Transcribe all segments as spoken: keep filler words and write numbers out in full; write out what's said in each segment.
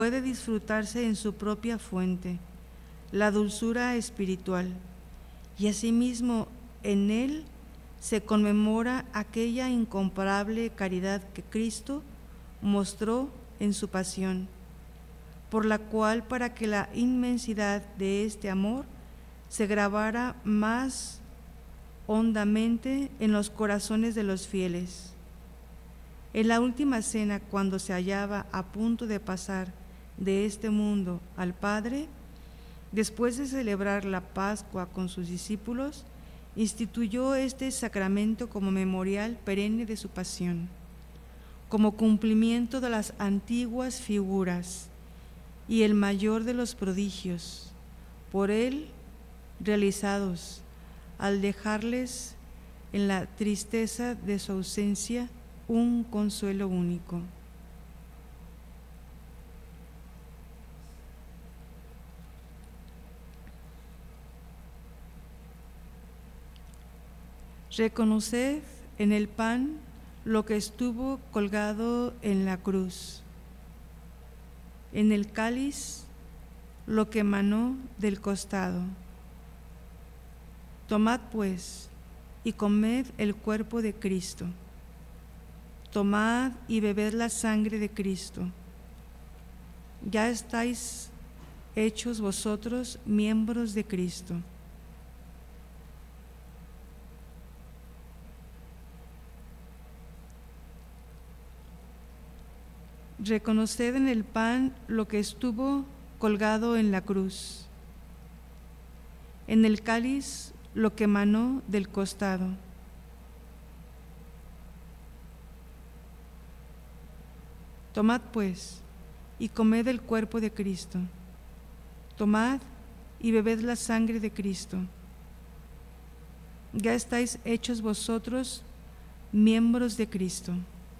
puede disfrutarse en su propia fuente, la dulzura espiritual, y asimismo en él se conmemora aquella incomparable caridad que Cristo mostró en su pasión, por la cual, para que la inmensidad de este amor se grabara más hondamente en los corazones de los fieles. En la última cena, cuando se hallaba a punto de pasar de este mundo al Padre, después de celebrar la Pascua con sus discípulos, instituyó este sacramento como memorial perenne de su pasión, como cumplimiento de las antiguas figuras y el mayor de los prodigios por él realizados, al dejarles en la tristeza de su ausencia un consuelo único. Reconoced en el pan lo que estuvo colgado en la cruz, en el cáliz lo que emanó del costado. Tomad pues y comed el cuerpo de Cristo. Tomad y bebed la sangre de Cristo. Ya estáis hechos vosotros miembros de Cristo. Reconoced en el pan lo que estuvo colgado en la cruz, en el cáliz lo que emanó del costado. Tomad pues y comed el cuerpo de Cristo. Tomad y bebed la sangre de Cristo. Ya estáis hechos vosotros miembros de Cristo.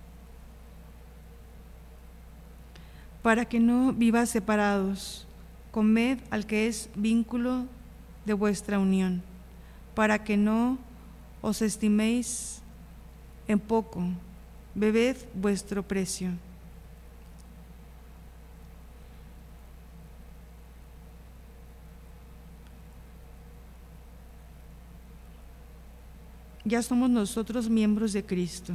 Para que no viváis separados, comed al que es vínculo de vuestra unión, para que no os estiméis en poco, bebed vuestro precio. Ya somos nosotros miembros de Cristo.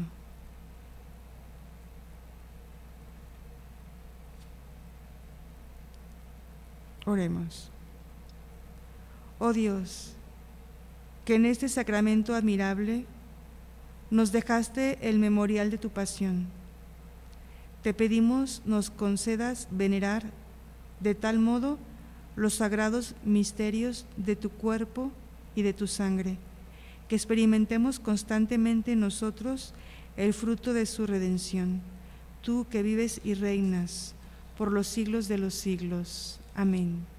Oremos. Oh Dios, que en este sacramento admirable nos dejaste el memorial de tu pasión. Te pedimos nos concedas venerar de tal modo los sagrados misterios de tu cuerpo y de tu sangre, que experimentemos constantemente en nosotros el fruto de su redención. Tú que vives y reinas por los siglos de los siglos. Amén.